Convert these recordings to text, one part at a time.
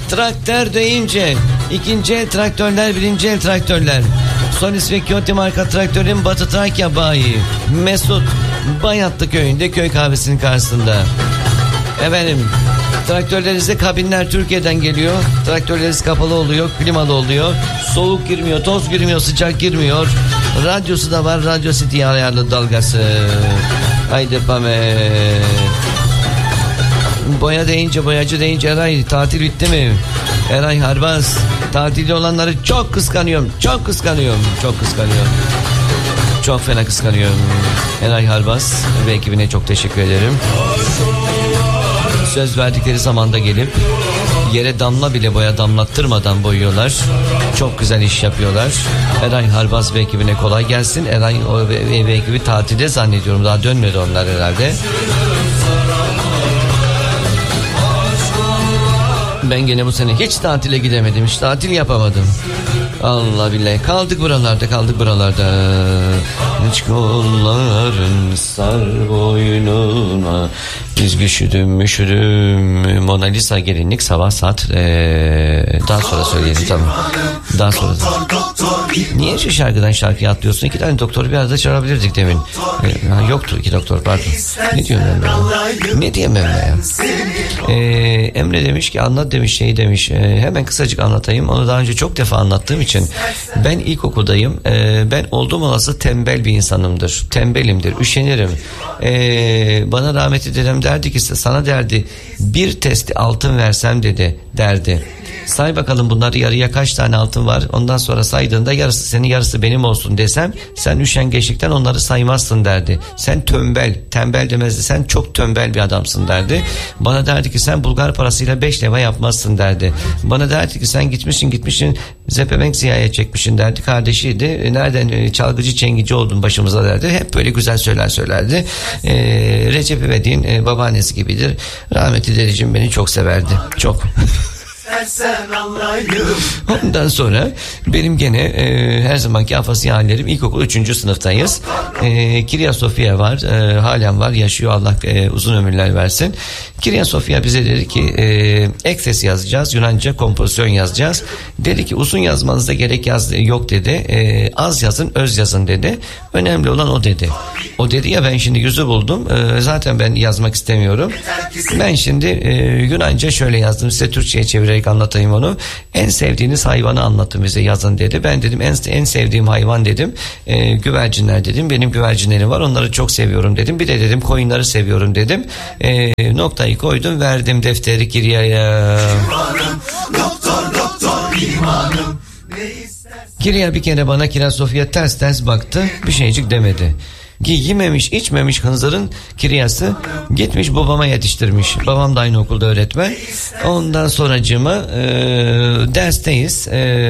Traktör deyince ikinci el traktörler, birinci el traktörler. Solis ve Kyoto marka traktörün Batı Trakya bayi Mesut Bayatlı köyünde, köy kahvesinin karşısında. Efendim, traktörlerinizde kabinler Türkiye'den geliyor. Traktörleriniz kapalı oluyor, klimalı oluyor. Soğuk girmiyor, toz girmiyor, sıcak girmiyor. Radyosu da var, Radyo City ayarlı dalgası. Haydi pame. Boya deyince, boyacı deyince Eray, tatil bitti mi? Eray Harbaz, tatilde olanları çok kıskanıyorum. Çok kıskanıyorum. Çok kıskanıyorum. Çok fena kıskanıyorum. Eray Harbaz ve ekibine çok teşekkür ederim. Söz verdikleri zamanda gelip yere damla bile boya damlattırmadan boyuyorlar. Çok güzel iş yapıyorlar. Eray Harbaz ve ekibine kolay gelsin. Eray ve ekibi tatilde zannediyorum. Daha dönmedi onlar herhalde. Ben gene bu sene hiç tatile gidemedim. Hiç tatil yapamadım. Allah billahi. Kaldık buralarda. Hiç kolların sar boynuna. Biz üşüdüm. Mona Lisa gelinlik sabah saat daha sonra söyleyelim, tamam. Daha sonra. Niye şu şarkıdan şarkıya atlıyorsun? 2 tane doktor bir arada çağırabilirdik demin. Yoktu 2 doktor, pardon. Ne diyorsun Emre? Ne diyeyim Emre ya? Emre demiş ki anlat demiş, demiş. Hemen kısacık anlatayım. Onu daha önce çok defa anlattığım için. Ben ilkokuldayım. Ben olduğum olası tembel bir insanımdır. Tembelimdir. Üşenirim. Bana rahmetli dedem derdi ki sana derdi bir testi altın versem derdi. Say bakalım bunları yarıya kaç tane altın var. Ondan sonra saydığında yarısı senin yarısı benim olsun desem sen üşengeçlikten onları saymazsın derdi. Sen tembel demezdi. Sen çok tembel bir adamsın derdi. Bana derdi ki sen Bulgar parasıyla 5 leva yapmazsın derdi. Bana derdi ki sen gitmişsin Zepebank ziyaret çekmişsin derdi. Kardeşiydi. Nereden çalgıcı çengici oldun başımıza derdi. Hep böyle güzel söylerdi. Recep İvedik'in babaannesi gibidir. Rahmetli dedeciğim beni çok severdi. Çok. Ondan sonra benim gene her zamanki afasi hallerim, ilkokul 3. sınıftayız. Kirya Sofia var, halen var, yaşıyor, Allah uzun ömürler versin. Kirya Sofia bize dedi ki ekses yazacağız, Yunanca kompozisyon yazacağız. Dedi ki uzun yazmanıza gerek yok dedi. Az yazın, öz yazın dedi. Önemli olan o dedi. O dedi ya, ben şimdi yüzü buldum. Zaten ben yazmak istemiyorum. Ben şimdi Yunanca şöyle yazdım, size Türkçe'ye çevirerek anlatayım onu. En sevdiğiniz hayvanı anlatın bize, yazın dedi. Ben dedim en sevdiğim hayvan dedim güvercinler dedim. Benim güvercinlerim var, onları çok seviyorum dedim. Bir de dedim koyunları seviyorum dedim. Noktayı koydum, verdim defteri Kirya'ya. Kirya bir kere bana, Kirya Sofya ters baktı, bir şeycik demedi. Yememiş içmemiş hınzırın Kiryası gitmiş babama yetiştirmiş. Babam da aynı okulda öğretmen. Ondan sonracığıma dersteyiz.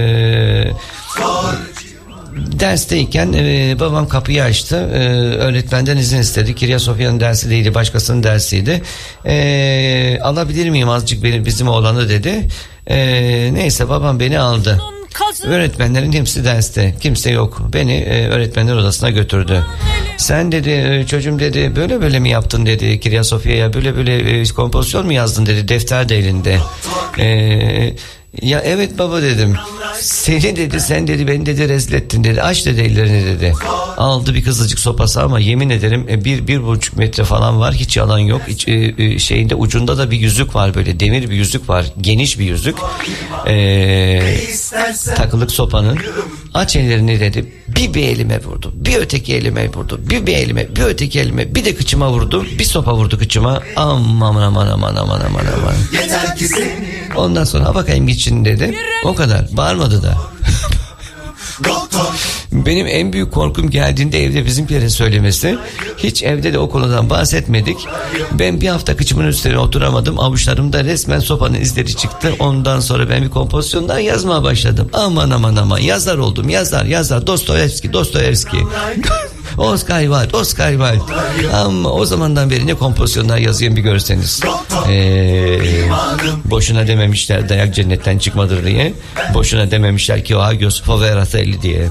Dersteyken babam kapıyı açtı. Öğretmenden izin istedi. Kirya Sofya'nın dersi değildi, başkasının dersiydi. Alabilir miyim azıcık bizim oğlanı dedi. Neyse babam beni aldı. Öğretmenlerin hepsi derste, kimse yok. Beni öğretmenler odasına götürdü. Sen dedi çocuğum dedi böyle mi yaptın dedi Kirya Sofya'ya, böyle kompozisyon mu yazdın dedi, defter de elinde. Ya evet baba dedim. Seni dedi, sen dedi beni dedi rezil ettin dedi. Aç dedi ellerini dedi. Aldı bir kızılcık sopası ama yemin ederim 1,5 metre falan var, hiç yalan yok. Şeyinde ucunda da bir yüzük var, böyle demir bir yüzük var, geniş bir yüzük. Takılık sopanın. Aç ellerini dedi. Bir elime vurdu, bir öteki elime vurdu, bir elime, bir öteki elime, bir de kıçıma vurdu, bir sopa vurdu kıçıma. Aman. Yeter ki seni. Ondan sonra bakayım geçin dedi. O kadar. Bağırmadı da. Benim en büyük korkum geldiğinde evde bizimkilerin söylemesi. Hiç evde de o konudan bahsetmedik. Ben bir hafta kıçımın üstüne oturamadım. Avuçlarımda resmen sopanın izleri çıktı. Ondan sonra ben bir kompozisyondan yazmaya başladım. Aman. Yazar oldum. Yazar. Dostoyevski. Oscar Wilde. Ama o zamandan beri ne kompozisyonlar yazayım bir görseniz. Boşuna dememişler dayak cennetten çıkmadır diye. Boşuna dememişler ki o Agios Foveratelli diye.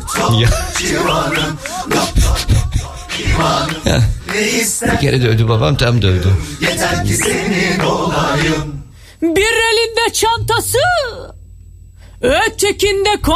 Bir kere dövdü babam, tam dövdü. Yeter ki senin olayım. Bir elinde çantası, ötekinde